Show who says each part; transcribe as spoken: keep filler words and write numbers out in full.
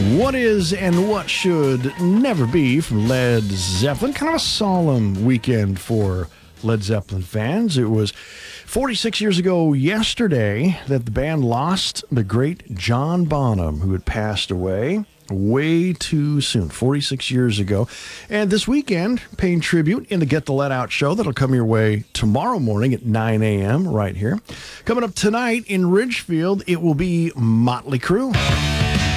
Speaker 1: What is and what should never be from Led Zeppelin. Kind of a solemn weekend for Led Zeppelin fans. It was forty-six years ago yesterday that the band lost the great John Bonham, who had passed away way too soon, forty-six years ago. And this weekend, paying tribute in the Get the Let Out show that'll come your way tomorrow morning at nine a.m. right here. Coming up tonight in Ridgefield, it will be Motley Crue.